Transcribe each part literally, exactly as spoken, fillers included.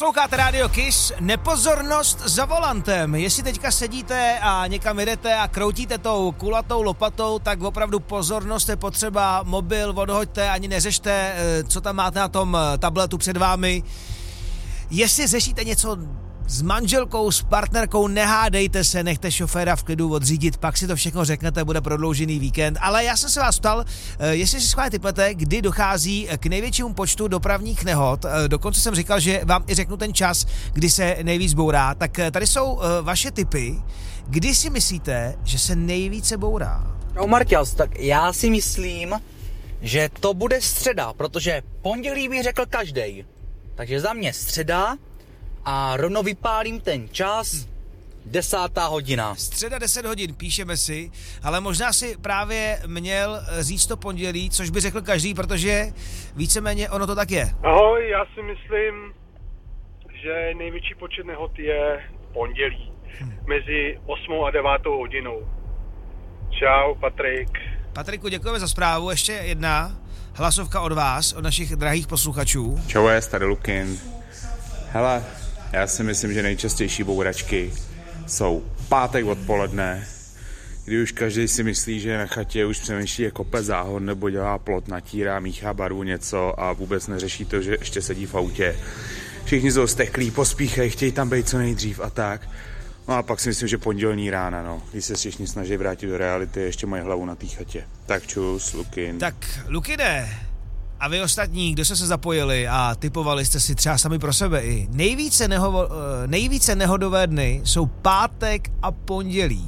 Posloucháte Radio Kiss, nepozornost za volantem. Jestli teďka sedíte a někam jedete a kroutíte tou kulatou lopatou, tak opravdu pozornost je potřeba, mobil odhoďte, ani neřešte, co tam máte na tom tabletu před vámi. Jestli řešíte něco s manželkou, s partnerkou, nehádejte se, nechte šoféra v klidu odřídit, pak si to všechno řeknete, bude prodloužený víkend. Ale já jsem se vás ptal, jestli si schválně tipnete, kdy dochází k největšímu počtu dopravních nehod. Dokonce jsem říkal, že vám i řeknu ten čas, kdy se nejvíc bourá. Tak tady jsou vaše tipy. Kdy si myslíte, že se nejvíce bourá? No Marťas, tak já si myslím, že to bude středa, protože pondělí by řekl každej. Takže za mě středa. A rovno vypálím ten čas, desátá hodina. Středa deset hodin, píšeme si, ale možná si právě měl říct to pondělí, což by řekl každý, protože víceméně ono to tak je. Ahoj, já si myslím, že největší počet nehod je pondělí, hmm. mezi osmou a devátou hodinou. Čau, Patrik. Patriku, děkujeme za zprávu, ještě jedna hlasovka od vás, od našich drahých posluchačů. Čau, je tady Lukin. Hele, já si myslím, že nejčastější bouračky jsou pátek odpoledne, kdy už každý si myslí, že na chatě už přemýšlí je kope záhon nebo dělá plot, natírá, míchá barvu něco a vůbec neřeší to, že ještě sedí v autě. Všichni jsou steklí, pospíchají, chtějí tam být co nejdřív a tak. No a pak si myslím, že pondělní rána, no, když se všichni snaží vrátit do reality, ještě mají hlavu na té chatě. Tak čus, Lukin. Tak, Lukine, a vy ostatní, kdo jste se zapojili a typovali jste si třeba sami pro sebe i. Nejvíce, neho, nejvíce nehodové dny jsou pátek a pondělí.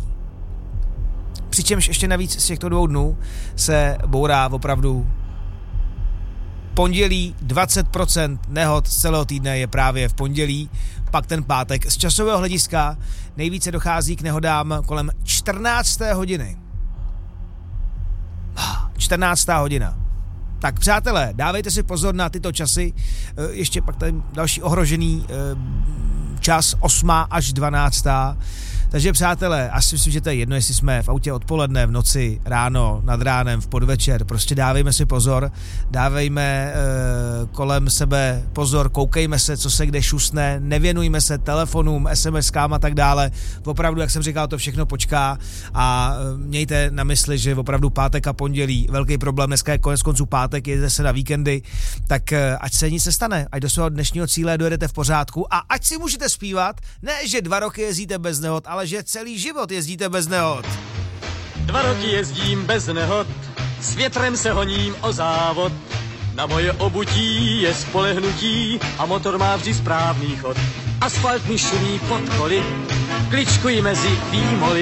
Přičemž ještě navíc z těchto dvou dnů se bourá opravdu pondělí. Dvacet procent nehod z celého týdne je právě v pondělí, pak ten pátek. Z časového hlediska nejvíce dochází k nehodám kolem čtrnácté hodiny. čtrnáctá hodina. Tak přátelé, dávejte si pozor na tyto časy, ještě pak tady další ohrožený čas, osmá až dvanáctá. Takže přátelé, asi myslím, že to je jedno, jestli jsme v autě odpoledne, v noci, ráno, nad ránem, v podvečer, prostě dávejme si pozor, dávejme e, kolem sebe pozor, koukejme se, co se kde šusne, nevěnujme se telefonům, SMSkám a tak dále. Opravdu, jak jsem říkal, to všechno počká a mějte na mysli, že opravdu pátek a pondělí, velký problém, dneska je konec konců pátek, jedete se na víkendy, tak ať se nic nestane, ať do svého dnešního cíle dojedete v pořádku a ať si můžete zpívat, ne, že dva roky jezdíte bez nehod, ale že celý život jezdíte bez nehod. Dva roky jezdím bez nehod, s větrem se honím o závod. Na moje obutí je spolehnutí a motor má vždy správný chod. Asfalt mi šumí pod koly, kličkuji mezi výmoly.